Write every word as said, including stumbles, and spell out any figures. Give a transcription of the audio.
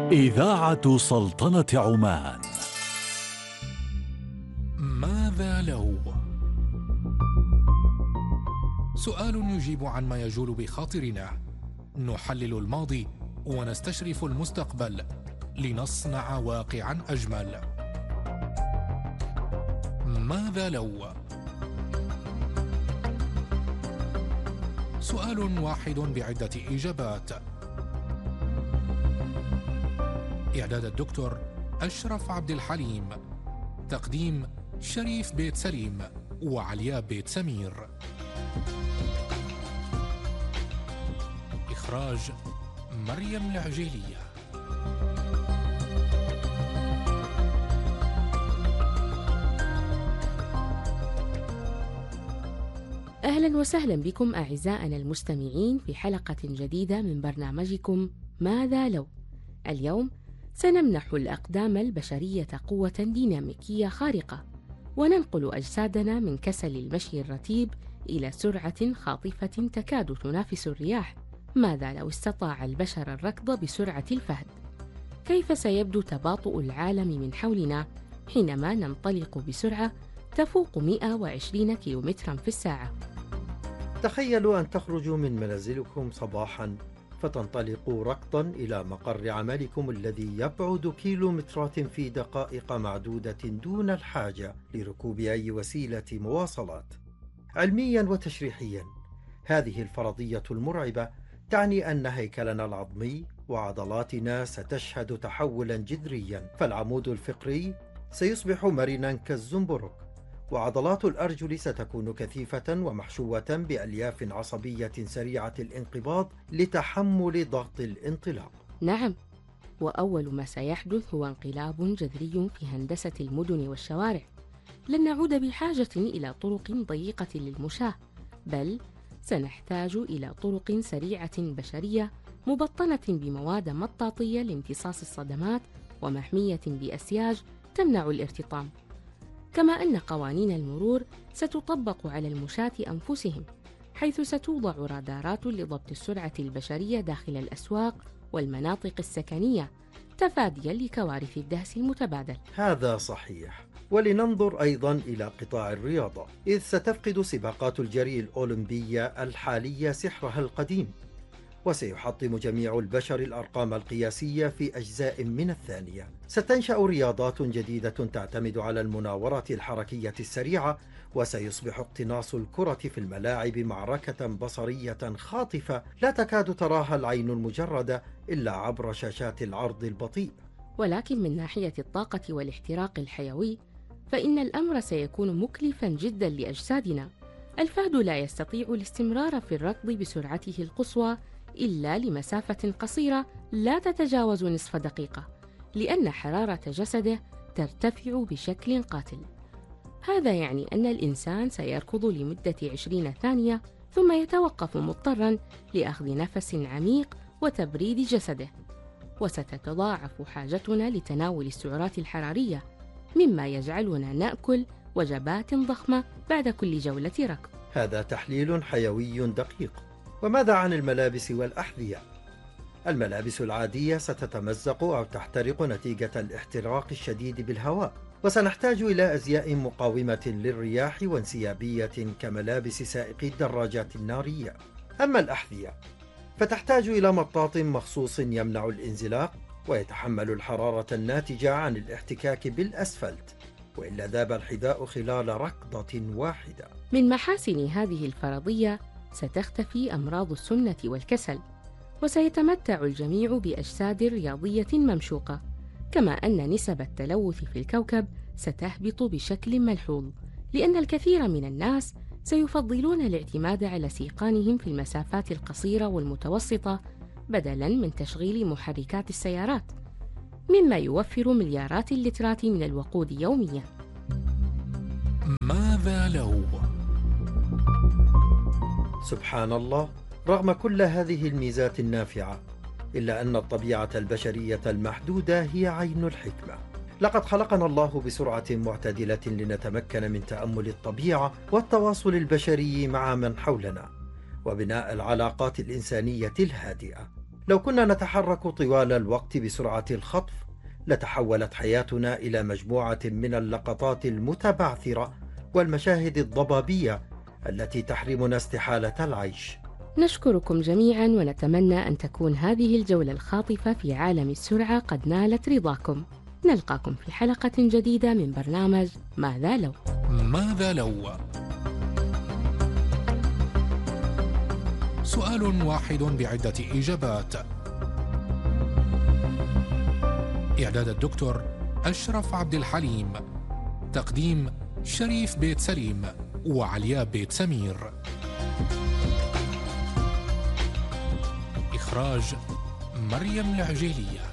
إذاعة سلطنة عمان. ماذا لو؟ سؤال يجيب عن ما يجول بخاطرنا، نحلل الماضي ونستشرف المستقبل لنصنع واقعا أجمل. ماذا لو؟ سؤال واحد بعدة إجابات. إعداد الدكتور أشرف عبد الحليم، تقديم شريف بيت سليم وعليا بيت سمير، إخراج مريم العجيلية. أهلا وسهلا بكم أعزائنا المستمعين في حلقة جديدة من برنامجكم ماذا لو. اليوم سنمنح الأقدام البشرية قوة ديناميكية خارقة، وننقل أجسادنا من كسل المشي الرتيب إلى سرعة خاطفة تكاد تنافس الرياح. ماذا لو استطاع البشر الركض بسرعة الفهد؟ كيف سيبدو تباطؤ العالم من حولنا حينما ننطلق بسرعة تفوق مئة وعشرين كيلومترا في الساعة؟ تخيلوا أن تخرجوا من منازلكم صباحاً فتنطلقوا ركضاً إلى مقر عملكم الذي يبعد كيلومترات في دقائق معدودة دون الحاجة لركوب أي وسيلة مواصلات. علمياً وتشريحياً، هذه الفرضية المرعبة تعني أن هيكلنا العظمي وعضلاتنا ستشهد تحولاً جذرياً، فالعمود الفقري سيصبح مرناً كالزنبرك، وعضلات الأرجل ستكون كثيفة ومحشوة بألياف عصبية سريعة الانقباض لتحمل ضغط الانطلاق. نعم، وأول ما سيحدث هو انقلاب جذري في هندسة المدن والشوارع. لن نعود بحاجة إلى طرق ضيقة للمشاة، بل سنحتاج إلى طرق سريعة بشرية مبطنة بمواد مطاطية لامتصاص الصدمات ومحمية بأسياج تمنع الارتطام. كما أن قوانين المرور ستطبق على المشاة أنفسهم، حيث ستوضع رادارات لضبط السرعة البشرية داخل الأسواق والمناطق السكنية تفاديا لكوارث الدهس المتبادل. هذا صحيح. ولننظر أيضا إلى قطاع الرياضة، إذ ستفقد سباقات الجري الأولمبية الحالية سحرها القديم، وسيحطم جميع البشر الأرقام القياسية في أجزاء من الثانية. ستنشأ رياضات جديدة تعتمد على المناورة الحركية السريعة، وسيصبح اقتناص الكرة في الملاعب معركة بصرية خاطفة لا تكاد تراها العين المجردة إلا عبر شاشات العرض البطيء. ولكن من ناحية الطاقة والاحتراق الحيوي فإن الأمر سيكون مكلفا جدا لأجسادنا. الفهد لا يستطيع الاستمرار في الركض بسرعته القصوى إلا لمسافة قصيرة لا تتجاوز نصف دقيقة، لأن حرارة جسده ترتفع بشكل قاتل. هذا يعني أن الإنسان سيركض لمدة عشرين ثانية ثم يتوقف مضطرا لأخذ نفس عميق وتبريد جسده، وستتضاعف حاجتنا لتناول السعرات الحرارية، مما يجعلنا نأكل وجبات ضخمة بعد كل جولة ركض. هذا تحليل حيوي دقيق. وماذا عن الملابس والأحذية؟ الملابس العادية ستتمزق أو تحترق نتيجة الاحتراق الشديد بالهواء، وسنحتاج إلى أزياء مقاومة للرياح وانسيابية كملابس سائقي الدراجات النارية. أما الأحذية فتحتاج إلى مطاط مخصوص يمنع الانزلاق ويتحمل الحرارة الناتجة عن الاحتكاك بالأسفلت، وإلا ذاب الحذاء خلال ركضة واحدة. من محاسن هذه الفرضية ستختفي أمراض السمنة والكسل، وسيتمتع الجميع بأجساد رياضية ممشوقة، كما أن نسب التلوث في الكوكب ستهبط بشكل ملحوظ، لأن الكثير من الناس سيفضلون الاعتماد على سيقانهم في المسافات القصيرة والمتوسطة بدلاً من تشغيل محركات السيارات، مما يوفر مليارات اللترات من الوقود يومياً. ماذا لو؟ سبحان الله، رغم كل هذه الميزات النافعة إلا أن الطبيعة البشرية المحدودة هي عين الحكمة. لقد خلقنا الله بسرعة معتدلة لنتمكن من تأمل الطبيعة والتواصل البشري مع من حولنا وبناء العلاقات الإنسانية الهادئة. لو كنا نتحرك طوال الوقت بسرعة الخطف لتحولت حياتنا إلى مجموعة من اللقطات المتبعثرة والمشاهد الضبابية التي تحرمنا استحالة العيش. نشكركم جميعا ونتمنى أن تكون هذه الجولة الخاطفة في عالم السرعة قد نالت رضاكم. نلقاكم في حلقة جديدة من برنامج ماذا لو. ماذا لو؟ سؤال واحد بعدة إجابات. إعداد الدكتور أشرف عبد الحليم. تقديم شريف بيت سليم وعلياء بيت سمير. إخراج مريم العجيلية.